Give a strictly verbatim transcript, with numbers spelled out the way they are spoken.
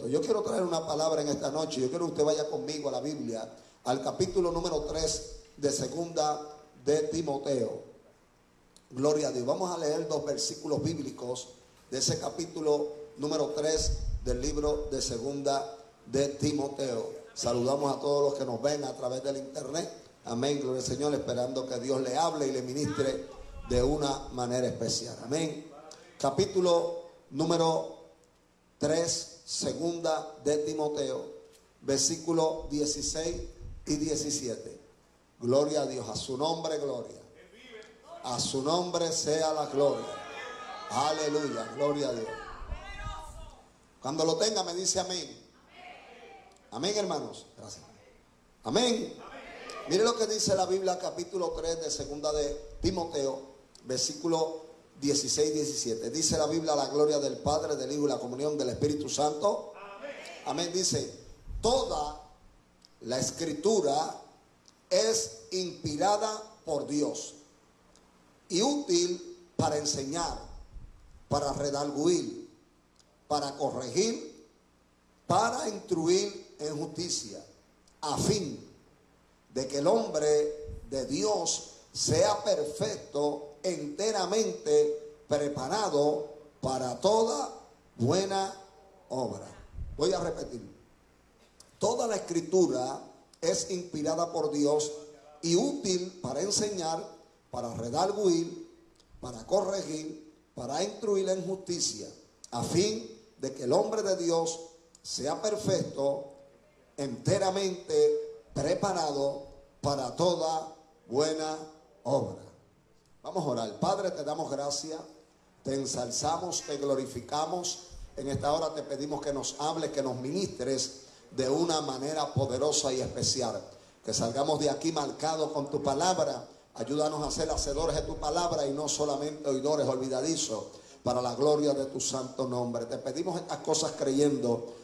perfecto. Yo quiero traer una palabra en esta noche. Yo quiero que usted vaya conmigo a la Biblia, al capítulo número tres de segunda de Timoteo. Gloria a Dios. Vamos a leer dos versículos bíblicos de ese capítulo número tres del libro de segunda de Timoteo. Saludamos a todos los que nos ven a través del internet. Amén, gloria al Señor, esperando que Dios le hable y le ministre de una manera especial. Amén. Capítulo número tres, segunda de Timoteo, versículos dieciséis y diecisiete. Gloria a Dios, a su nombre gloria. A su nombre sea la gloria. Aleluya, gloria a Dios. Cuando lo tenga me dice amén. Amén, hermanos. Gracias. Amén. Mire lo que dice la Biblia, capítulo tres de segunda de Timoteo, versículo dieciséis y diecisiete. Dice la Biblia: la gloria del Padre, del Hijo y la comunión del Espíritu Santo. Amén. Amén. Dice: toda la escritura es inspirada por Dios y útil para enseñar, para redarguir, para corregir, para instruir en justicia, a fin de que el hombre de Dios sea perfecto, enteramente preparado para toda buena obra. Voy a repetir. Toda la escritura es inspirada por Dios y útil para enseñar, para redarguir, para corregir, para instruir en justicia, a fin de que el hombre de Dios sea perfecto, enteramente preparado para toda buena obra. Vamos a orar. Padre, te damos gracias, te ensalzamos, te glorificamos. En esta hora te pedimos que nos hables, que nos ministres de una manera poderosa y especial. Que salgamos de aquí marcados con tu palabra. Ayúdanos a ser hacedores de tu palabra y no solamente oidores olvidadizos, para la gloria de tu santo nombre. Te pedimos estas cosas creyendo